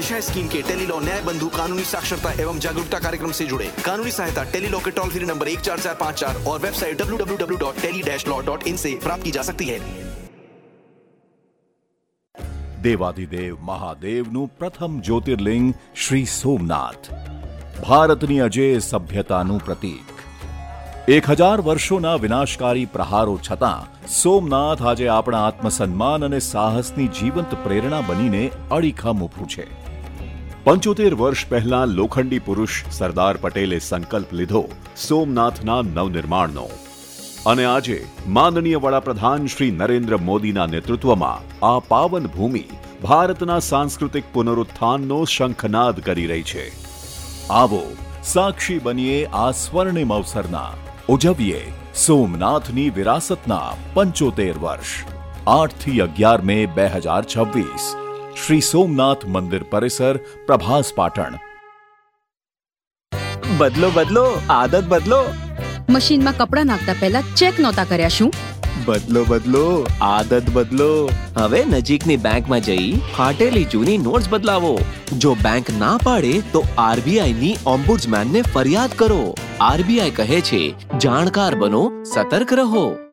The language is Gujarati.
पेश है स्कीम के टेलीलॉ न्याय बंधु कानूनी साक्षरता एवं जागरूकता कार्यक्रम से जुड़े। कानूनी सहायता टेलीलॉ के टोल फ्री नंबर 14454 और वेबसाइट www.tele-law.in से प्राप्त की जा सकती है। देवाधिदेव महादेवનું પ્રથમ જ્યોતિર્લિંગ શ્રી સોમનાથ, ભારતની અજેય સભ્યતાનું પ્રતીક। 1000 વર્ષોના વિનાશકારી પ્રહારો છતાં સોમનાથ આજે આપણા આત્મસન્માન અને સાહસની જીવંત પ્રેરણા બનીને અડીખમ ઊભું છે। 75 વર્ષ પહેલા લોખંડી પુરુષ સરદાર પટેલે સંકલ્પ લીધો સોમનાથના નવનિર્માણનો અને આજે માનનીય વડાપ્રધાન શ્રી નરેન્દ્ર મોદીના નેતૃત્વમાં આ પાવન ભૂમિ ભારતના સાંસ્કૃતિક પુનરુત્થાનનો શંખનાદ કરી રહી છે। આવો સાક્ષી બનીએ આ સ્વર્ણિમ અવસરના, ઉજવીએ સોમનાથની વિરાસતના 75 વર્ષ। 8 થી 11 મે 2026 શ્રી સોમનાથ મંદિર પરિસર, પ્રભાસ, પાટણ। બદલો બદલો આદત બદલો। મશીનમાં કપડાં નાખતા પહેલા ચેક નહોતા કર્યા શું? બદલો બદલો આદત બદલો। હવે નજીકની બેંકમાં જઈ ફાટેલી જૂની નોટ્સ બદલાવો। જો બેંક ના પાડે તો આરબીઆઈની ઓમ્બુડ્સમેનને ફરિયાદ કરો। આરબીઆઈ કહે છે, જાણકાર બનો, સતર્ક રહો।